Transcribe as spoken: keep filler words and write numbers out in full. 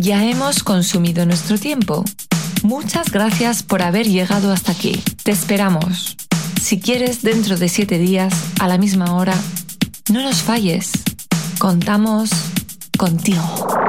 Ya hemos consumido nuestro tiempo. Muchas gracias por haber llegado hasta aquí. Te esperamos. Si quieres, dentro de siete días, a la misma hora, no nos falles. Contamos contigo.